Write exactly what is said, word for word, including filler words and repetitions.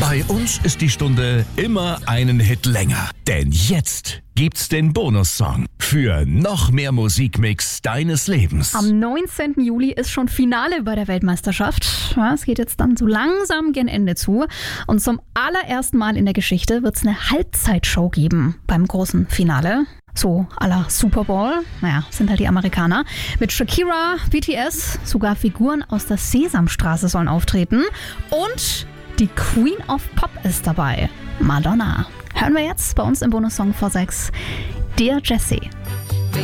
Bei uns ist die Stunde immer einen Hit länger. Denn jetzt gibt's den Bonussong für noch mehr Musikmix deines Lebens. Am neunzehnten Juli ist schon Finale bei der Weltmeisterschaft. Ja, es geht jetzt dann so langsam gen Ende zu. Und zum allerersten Mal in der Geschichte wird es eine Halbzeitshow geben beim großen Finale. So à la Super Bowl. Naja, sind halt die Amerikaner. Mit Shakira, B T S, sogar Figuren aus der Sesamstraße sollen auftreten. Und die Queen of Pop ist dabei, Madonna. Hören wir jetzt bei uns im Bonussong vor sechs, Dear Jessie.